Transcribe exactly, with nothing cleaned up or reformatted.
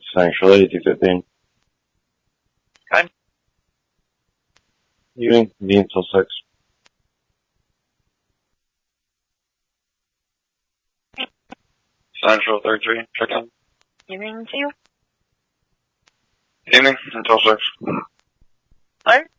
Central eighty fifteen. Time? Evening, convene till six. Central thirty-three, check in. Evening to you. Evening until six. What?